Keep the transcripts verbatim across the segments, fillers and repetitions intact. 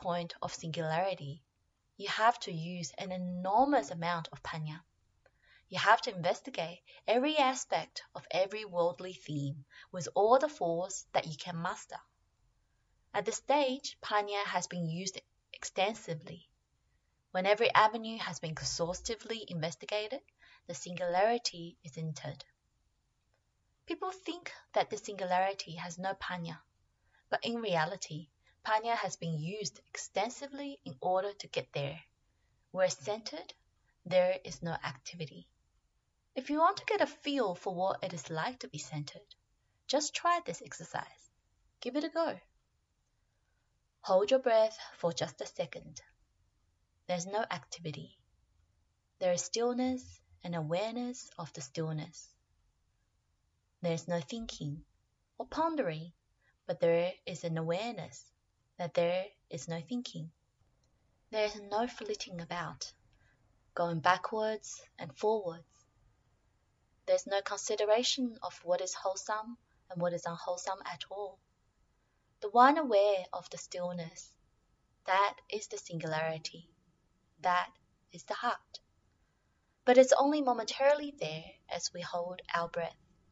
point of singularity, you have to use an enormous amount of panya. You have to investigate every aspect of every worldly theme with all the force that you can muster. At this stage, panya has been used extensively. When every avenue has been exhaustively investigated, the singularity is entered. People think that the singularity has no panya, but in reality, panya has been used extensively in order to get there. Where centered, there is no activity. If you want to get a feel for what it is like to be centered, just try this exercise. Give it a go. Hold your breath for just a second. There's no activity. There is stillness and awareness of the stillness. There is no thinking or pondering, but there is an awareness that there is no thinking. There is no flitting about, going backwards and forwards. There's no consideration of what is wholesome and what is unwholesome at all. The one aware of the stillness, that is the singularity, that is the heart. But it's only momentarily there as we hold our breath.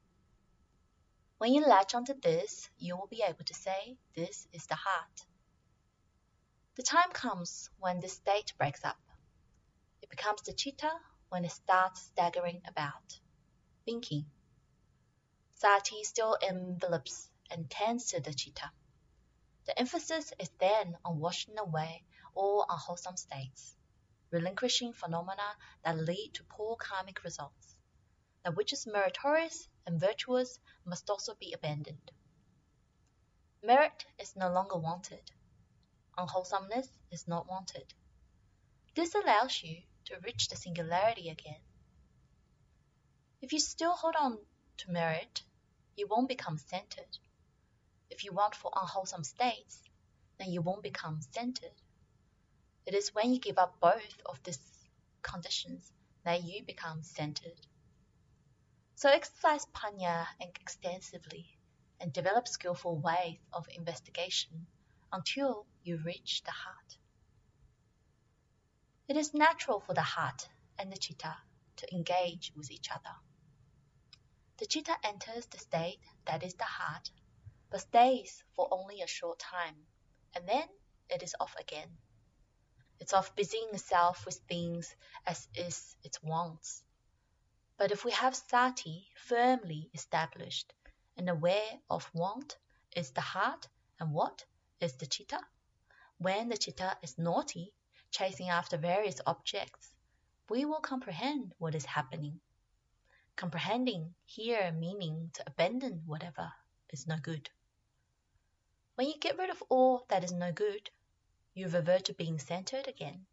When you latch onto this, you will be able to say, this is the heart. The time comes when this state breaks up. It becomes the chitta when it starts staggering about, thinking. Sati still envelops and tends to the chitta. The emphasis is then on washing away all unwholesome states, relinquishing phenomena that lead to poor karmic results. That which is meritorious and virtuous must also be abandoned. Merit is no longer wanted. Unwholesomeness is not wanted. This allows you to reach the singularity again. If you still hold on to merit, you won't become centered. If you want for unwholesome states, then you won't become centered. It is when you give up both of these conditions that you become centered. So exercise panya extensively and develop skillful ways of investigation until you reach the heart. It is natural for the heart and the chitta to engage with each other. The chitta enters the state that is the heart, but stays for only a short time, and then it is off again. It's off busying itself with things as is its wants. But if we have sati firmly established and aware of want is the heart and what is the chitta, when the chitta is naughty, chasing after various objects, we will comprehend what is happening. Comprehending here meaning to abandon whatever is no good. When you get rid of all that is no good, you revert to being centered again.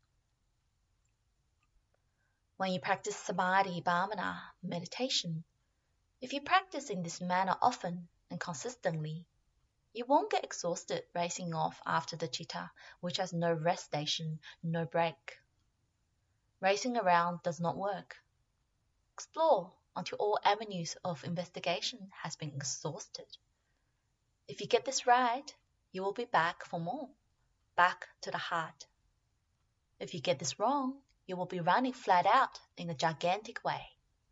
When you practice samadhi, bhavana, meditation, if you practice in this manner often and consistently, you won't get exhausted racing off after the chitta, which has no rest station, no break. Racing around does not work. Explore until all avenues of investigation has been exhausted. If you get this right, you will be back for more, back to the heart. If you get this wrong, you will be running flat out in a gigantic way.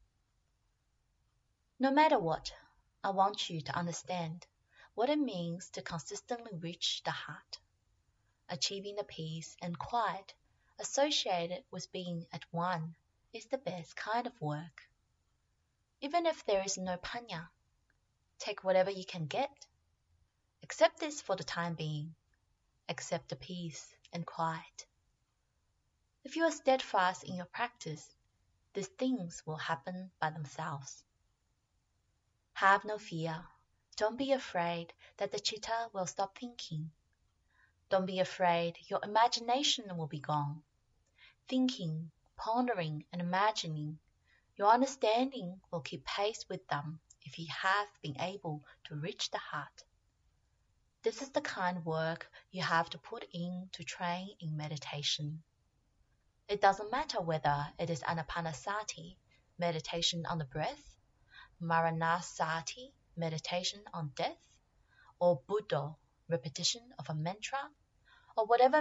No matter what, I want you to understand what it means to consistently reach the heart. Achieving the peace and quiet associated with being at one is the best kind of work. Even if there is no panya, take whatever you can get. Accept this for the time being. Accept the peace and quiet. If you are steadfast in your practice, these things will happen by themselves. Have no fear. Don't be afraid that the chitta will stop thinking. Don't be afraid your imagination will be gone. Thinking, pondering, and imagining, your understanding will keep pace with them if you have been able to reach the heart. This is the kind of work you have to put in to train in meditation. It doesn't matter whether it is anapanasati, meditation on the breath, maranasati, meditation on death, or Buddha, repetition of a mantra, or whatever